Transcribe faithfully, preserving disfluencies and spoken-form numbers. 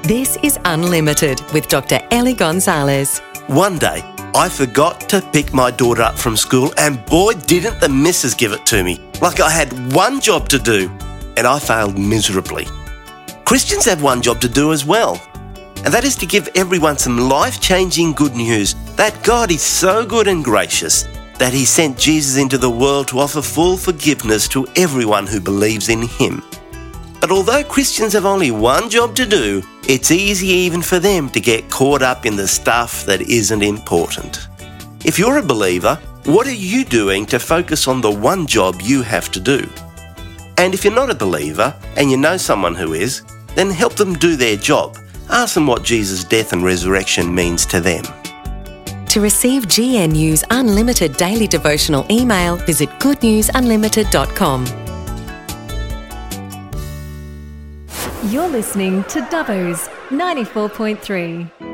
This is Unlimited with Doctor Ellie Gonzalez. One day, I forgot to pick my daughter up from school, and boy, didn't the missus give it to me. Like I had one job to do, and I failed miserably. Christians have one job to do as well, and that is to give everyone some life-changing good news that God is so good and gracious that He sent Jesus into the world to offer full forgiveness to everyone who believes in Him. But although Christians have only one job to do, it's easy even for them to get caught up in the stuff that isn't important. If you're a believer, what are you doing to focus on the one job you have to do? And if you're not a believer and you know someone who is, then help them do their job. Ask them what Jesus' death and resurrection means to them. To receive G N U's Unlimited daily devotional email, visit good news unlimited dot com. You're listening to Dubbo's ninety-four point three.